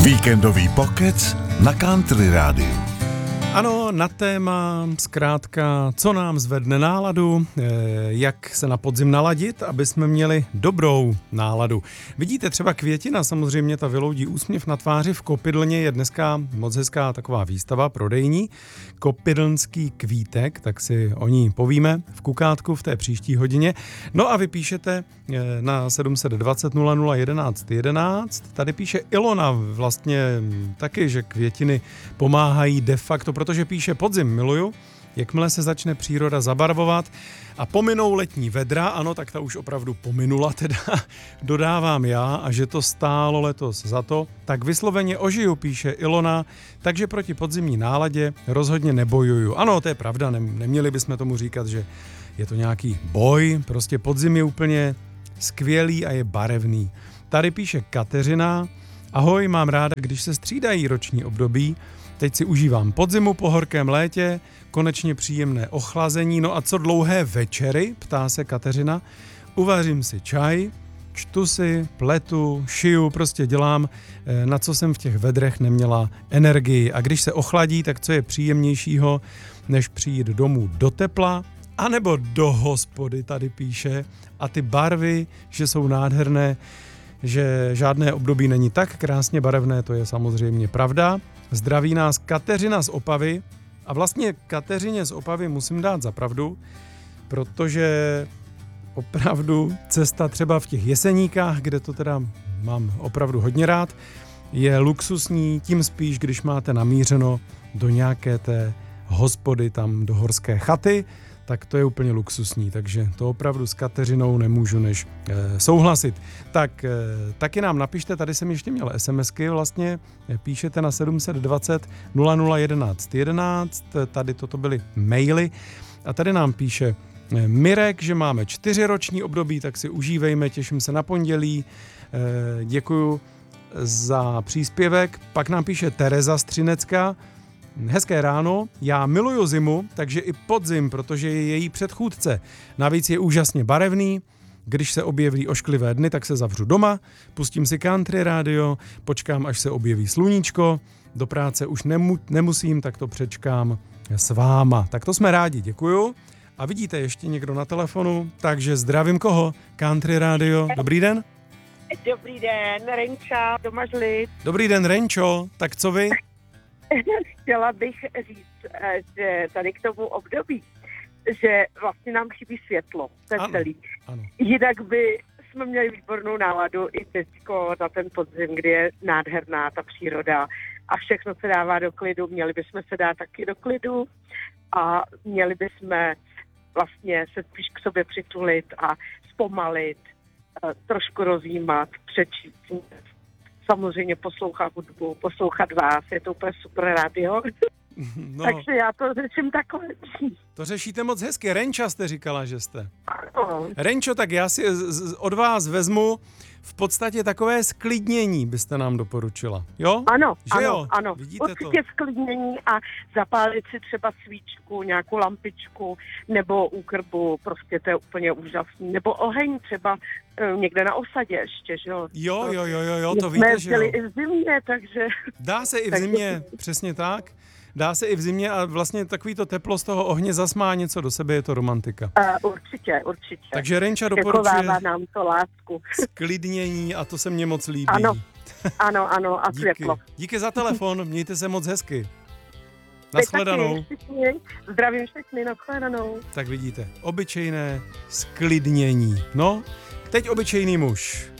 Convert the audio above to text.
Víkendový pokec na Country Rádiu. Ano, na téma zkrátka, co nám zvedne náladu, jak se na podzim naladit, aby jsme měli dobrou náladu. Vidíte, třeba Květina, samozřejmě ta vyloudí úsměv na tváři v Kopydlně, je dneska moc hezká taková výstava prodejní, Kopydlnský kvítek, tak si o ní povíme v Kukátku v té příští hodině. No a vy píšete na 720 00 11 11, tady píše Ilona vlastně taky, že květiny pomáhají de facto, protože píše podzim miluju, jakmile se začne příroda zabarvovat a pominou letní vedra, ano, tak ta už opravdu pominula teda, dodávám já, a že to stálo letos za to, tak vysloveně ožiju, píše Ilona, takže proti podzimní náladě rozhodně nebojuju. Ano, to je pravda, neměli bychom tomu říkat, že je to nějaký boj, prostě podzim je úplně skvělý a je barevný. Tady píše Kateřina, ahoj, mám ráda, když se střídají roční období. Teď si užívám podzimu po horkém létě, konečně příjemné ochlazení. No a co dlouhé večery, ptá se Kateřina. Uvařím si čaj, čtu si, pletu, šiju, prostě dělám, na co jsem v těch vedrech neměla energii. A když se ochladí, tak co je příjemnějšího, než přijít domů do tepla, anebo do hospody, tady píše. A ty barvy, že jsou nádherné, že žádné období není tak krásně barevné, to je samozřejmě pravda. Zdraví nás Kateřina z Opavy a vlastně Kateřině z Opavy musím dát za pravdu, protože opravdu cesta třeba v těch Jeseníkách, kde to teda mám opravdu hodně rád, je luxusní, tím spíš, když máte namířeno do nějaké té hospody, tam do horské chaty, tak to je úplně luxusní, takže to opravdu s Kateřinou nemůžu než souhlasit. Tak taky nám napište, tady jsem ještě měl SMSky, vlastně píšete na 720 00 11 11, tady toto byly maily a tady nám píše Mirek, že máme 4 roční období, tak si užívejme, těším se na pondělí, děkuju za příspěvek, pak nám píše Tereza Střinecka, hezké ráno, já miluju zimu, takže i podzim, protože je její předchůdce. Navíc je úžasně barevný, když se objeví ošklivé dny, tak se zavřu doma, pustím si country rádio, počkám, až se objeví sluníčko, do práce už nemusím, tak to přečkám s váma. Tak to jsme rádi, děkuju. A vidíte ještě někdo na telefonu, takže zdravím koho? Country rádio, dobrý den. Dobrý den, Renča, doma Žlid. Dobrý den, Renčo, tak co vy? Chtěla bych říct, že tady k tomu období, že vlastně nám chybí světlo, ten celý. Ano. Jinak by jsme měli výbornou náladu i teďko na ten podzim, kdy je nádherná ta příroda a všechno se dává do klidu. Měli bychom se dát taky do klidu a měli bychom vlastně se spíš k sobě přitulit a zpomalit, trošku rozjímat, přečíst. Samozřejmě poslouchat hudbu, poslouchat vás, je to úplně super rádio. No. Takže já to řeším takhle. To řešíte moc hezky. Renča jste říkala, že jste. Ano. Renčo, tak já si od vás vezmu v podstatě takové sklidnění, byste nám doporučila. Jo? Ano, že ano, jo? ano. Vidíte určitě to? sklidnění a zapálit si třeba svíčku, nějakou lampičku nebo u krbu, prostě to je úplně úžasný. Nebo oheň třeba někde na osadě ještě, že jo? Jo, to víte, že jo. Jsme i v zimě, takže... Dá se i v zimě, přesně tak. Dá se i v zimě a vlastně takový to teplo z toho ohně zasmá něco do sebe, je to romantika. Určitě. Takže Renča doporučuje nám to lásku. Sklidnění a to se mně moc líbí. Ano, a světlo. Díky za telefon, mějte se moc hezky. Nashledanou. Zdravím všechny, nashledanou. Tak vidíte, obyčejné sklidnění. No, teď obyčejný muž.